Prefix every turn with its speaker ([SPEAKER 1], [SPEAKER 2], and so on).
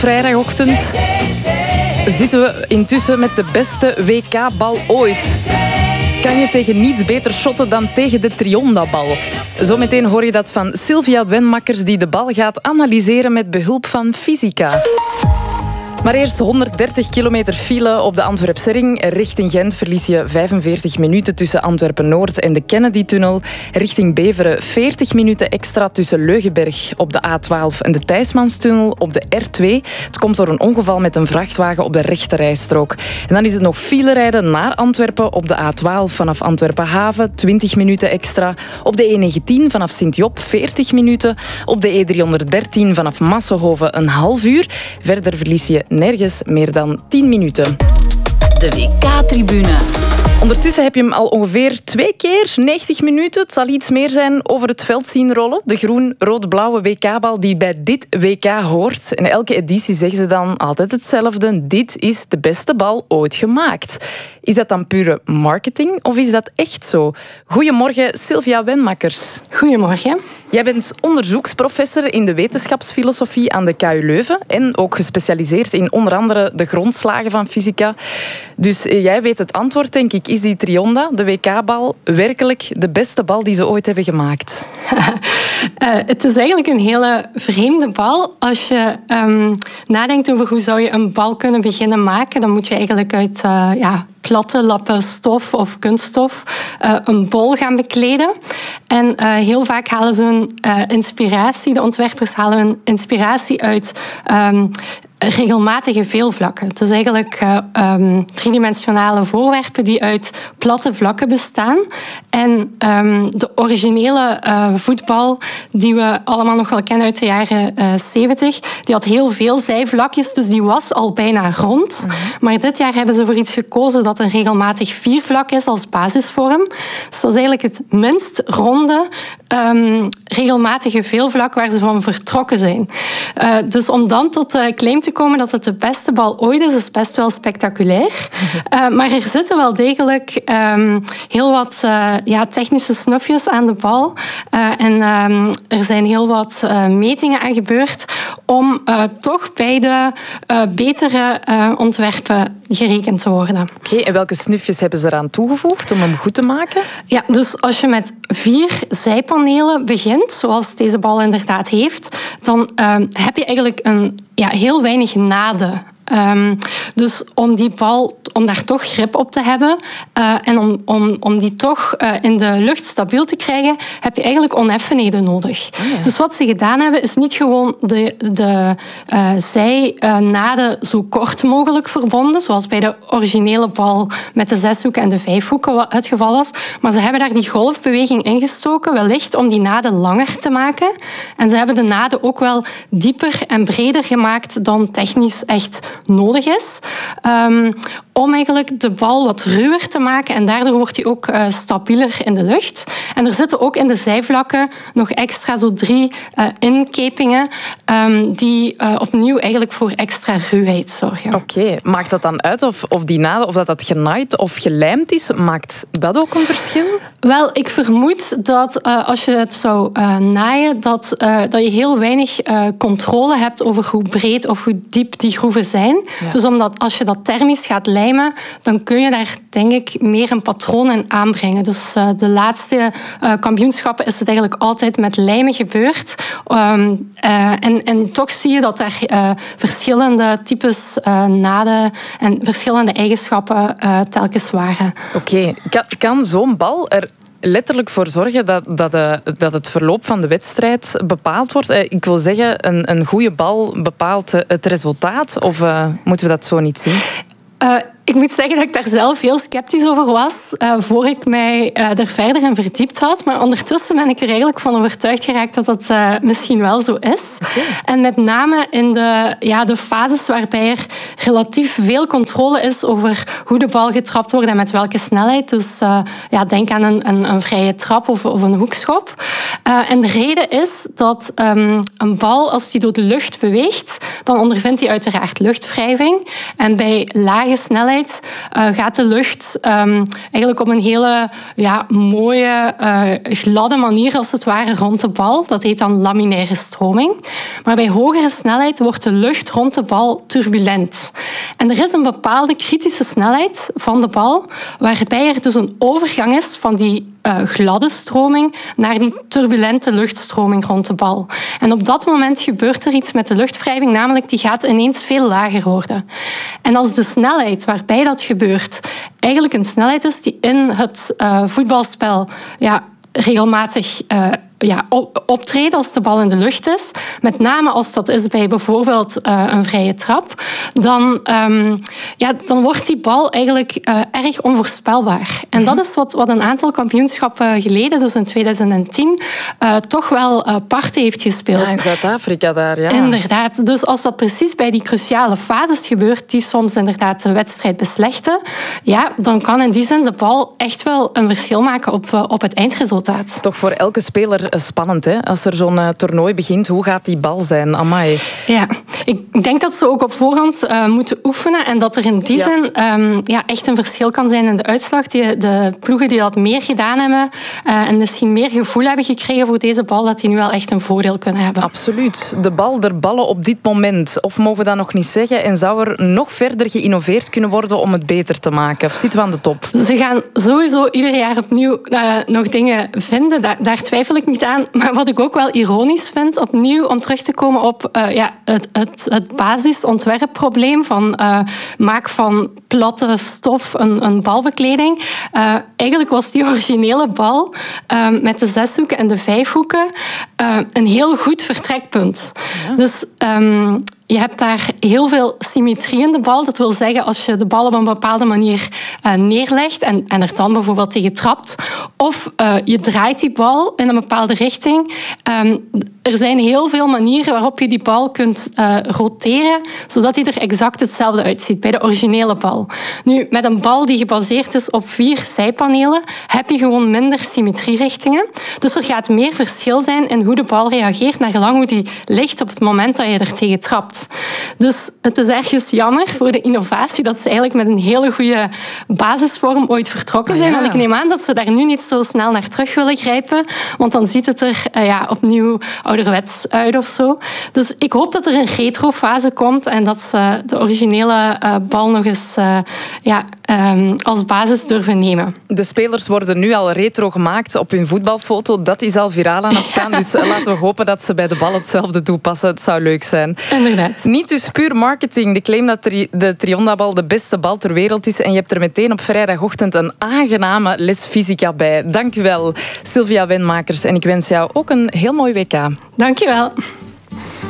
[SPEAKER 1] vrijdagochtend zitten we intussen met de beste WK-bal ooit. Kan je tegen niets beter shotten dan tegen de Trionda-bal? Zometeen hoor je dat van Sylvia Wenmakkers, die de bal gaat analyseren met behulp van fysica. Maar eerst 130 kilometer file op de Antwerpse-ring. Richting Gent verlies je 45 minuten tussen Antwerpen-Noord en de Kennedy-tunnel. Richting Beveren 40 minuten extra tussen Leugenberg op de A12 en de Thijsmanstunnel op de R2. Het komt door een ongeval met een vrachtwagen op de rechterrijstrook. En dan is het nog file rijden naar Antwerpen op de A12 vanaf Antwerpen-Haven, 20 minuten extra. Op de E19 vanaf Sint-Job 40 minuten. Op de E313 vanaf Massenhoven een half uur. Verder verlies je nergens meer dan 10 minuten.
[SPEAKER 2] De WK-tribune.
[SPEAKER 1] Ondertussen heb je hem al ongeveer 2 keer, 90 minuten, het zal iets meer zijn, over het veld zien rollen. De groen-rood-blauwe WK-bal die bij dit WK hoort. In elke editie zeggen ze dan altijd hetzelfde. Dit is de beste bal ooit gemaakt. Is dat dan pure marketing of is dat echt zo? Goedemorgen, Sylvia Wenmakkers.
[SPEAKER 3] Goedemorgen.
[SPEAKER 1] Jij bent onderzoeksprofessor in de wetenschapsfilosofie aan de KU Leuven en ook gespecialiseerd in onder andere de grondslagen van fysica. Dus jij weet het antwoord, denk ik. Is die Trionda, de WK-bal, werkelijk de beste bal die ze ooit hebben gemaakt?
[SPEAKER 3] Het is eigenlijk een hele vreemde bal. Als je nadenkt over hoe zou je een bal kunnen beginnen maken, dan moet je eigenlijk uit platte lappen stof of kunststof een bol gaan bekleden. En heel vaak halen ze hun inspiratie, de ontwerpers halen hun inspiratie uit regelmatige veelvlakken. Dus eigenlijk driedimensionale voorwerpen die uit platte vlakken bestaan. En de originele voetbal, die we allemaal nog wel kennen uit de jaren 70, die had heel veel zijvlakjes, dus die was al bijna rond. Maar dit jaar hebben ze voor iets gekozen dat een regelmatig viervlak is als basisvorm. Dus dat is eigenlijk het minst ronde regelmatige veelvlak waar ze van vertrokken zijn. Dus om dan tot de claim te komen dat het de beste bal ooit is best wel spectaculair. Maar er zitten wel degelijk heel wat technische snufjes aan de bal. En er zijn heel wat metingen aan gebeurd om toch bij de betere ontwerpen gerekend te worden.
[SPEAKER 1] Oké, en welke snufjes hebben ze eraan toegevoegd om hem goed te maken?
[SPEAKER 3] Ja, dus als je met 4 zijpanelen begint, zoals deze bal inderdaad heeft, dan heb je eigenlijk heel weinig naden. Dus om die bal, om daar toch grip op te hebben en om die toch in de lucht stabiel te krijgen, heb je eigenlijk oneffenheden nodig. Oh ja. Dus wat ze gedaan hebben, is niet gewoon de zijnaden zo kort mogelijk verbonden, zoals bij de originele bal met de 6 hoeken en de 5 hoeken het geval was, maar ze hebben daar die golfbeweging ingestoken, wellicht om die naden langer te maken. En ze hebben de naden ook wel dieper en breder gemaakt dan technisch echt nodig is. Om eigenlijk de bal wat ruwer te maken en daardoor wordt hij ook stabieler in de lucht. En er zitten ook in de zijvlakken nog extra zo 3 inkepingen die opnieuw eigenlijk voor extra ruwheid zorgen.
[SPEAKER 1] Oké, maakt dat dan uit of die naden, of dat genaaid of gelijmd is? Maakt dat ook een verschil?
[SPEAKER 3] Wel, ik vermoed dat als je het zou naaien, dat je heel weinig controle hebt over hoe breed of hoe diep die groeven zijn. Ja. Dus omdat als je dat thermisch gaat lijmen, dan kun je daar, denk ik, meer een patroon in aanbrengen. Dus de laatste kampioenschappen is het eigenlijk altijd met lijmen gebeurd. En toch zie je dat er verschillende types naden en verschillende eigenschappen telkens waren.
[SPEAKER 1] Oké. Kan zo'n bal er letterlijk voor zorgen dat het verloop van de wedstrijd bepaald wordt? Ik wil zeggen, een goede bal bepaalt het resultaat, of moeten we dat zo niet zien?
[SPEAKER 3] Ik moet zeggen dat ik daar zelf heel sceptisch over was voor ik mij er verder in verdiept had. Maar ondertussen ben ik er eigenlijk van overtuigd geraakt dat dat misschien wel zo is. Okay. En met name in de fases waarbij er relatief veel controle is over hoe de bal getrapt wordt en met welke snelheid. Dus denk aan een vrije trap of een hoekschop. En de reden is dat een bal, als die door de lucht beweegt, dan ondervindt hij uiteraard luchtwrijving. En bij lage snelheid snelheid gaat de lucht eigenlijk op een hele mooie, gladde manier als het ware rond de bal. Dat heet dan laminaire stroming. Maar bij hogere snelheid wordt de lucht rond de bal turbulent. En er is een bepaalde kritische snelheid van de bal, waarbij er dus een overgang is van die gladde stroming naar die turbulente luchtstroming rond de bal. En op dat moment gebeurt er iets met de luchtwrijving, namelijk die gaat ineens veel lager worden. En als de snelheid waarbij dat gebeurt eigenlijk een snelheid is die in het voetbalspel regelmatig optreden als de bal in de lucht is, met name als dat is bij bijvoorbeeld een vrije trap, dan wordt die bal eigenlijk erg onvoorspelbaar. En dat is wat een aantal kampioenschappen geleden, dus in 2010, toch wel parten heeft gespeeld.
[SPEAKER 1] Ja, in Zuid-Afrika daar, ja.
[SPEAKER 3] Inderdaad. Dus als dat precies bij die cruciale fases gebeurt, die soms inderdaad de wedstrijd beslechten, dan kan in die zin de bal echt wel een verschil maken op het eindresultaat.
[SPEAKER 1] Toch voor elke speler spannend, hè? Als er zo'n toernooi begint, hoe gaat die bal zijn? Amai.
[SPEAKER 3] Ja, ik denk dat ze ook op voorhand moeten oefenen en dat er in die zin echt een verschil kan zijn in de uitslag. De ploegen die dat meer gedaan hebben en misschien meer gevoel hebben gekregen voor deze bal, dat die nu wel echt een voordeel kunnen hebben.
[SPEAKER 1] Absoluut. De bal der ballen op dit moment. Of mogen we dat nog niet zeggen? En zou er nog verder geïnnoveerd kunnen worden om het beter te maken? Of zitten we aan de top?
[SPEAKER 3] Ze gaan sowieso ieder jaar opnieuw nog dingen vinden. Daar twijfel ik niet aan. Maar wat ik ook wel ironisch vind, opnieuw om terug te komen op het basisontwerpprobleem van maak van platte stof een balbekleding. Eigenlijk was die originele bal met de 6 hoeken en de 5 hoeken een heel goed vertrekpunt. Ja. Dus je hebt daar heel veel symmetrie in de bal. Dat wil zeggen, als je de bal op een bepaalde manier neerlegt en er dan bijvoorbeeld tegen trapt, of je draait die bal in een bepaalde richting. Er zijn heel veel manieren waarop je die bal kunt roteren, zodat die er exact hetzelfde uitziet bij de originele bal. Nu, met een bal die gebaseerd is op 4 zijpanelen, heb je gewoon minder symmetrierichtingen. Dus er gaat meer verschil zijn in hoe de bal reageert, naar gelang hoe die ligt op het moment dat je er tegen trapt. Dus het is ergens jammer voor de innovatie dat ze eigenlijk met een hele goede basisvorm ooit vertrokken zijn. Want ik neem aan dat ze daar nu niet zo snel naar terug willen grijpen, want dan ziet het er opnieuw ouderwets uit of zo. Dus ik hoop dat er een retrofase komt en dat ze de originele bal nog eens als basis durven nemen.
[SPEAKER 1] De spelers worden nu al retro gemaakt op hun voetbalfoto. Dat is al viraal aan het gaan. Dus laten we hopen dat ze bij de bal hetzelfde toepassen. Het zou leuk zijn.
[SPEAKER 3] Inderdaad.
[SPEAKER 1] Niet dus puur marketing. De claim dat de Triondabal de beste bal ter wereld is. En je hebt er meteen op vrijdagochtend een aangename les fysica bij. Dank u wel, Sylvia Wenmakers. En ik wens jou ook een heel mooi WK.
[SPEAKER 3] Dank je wel.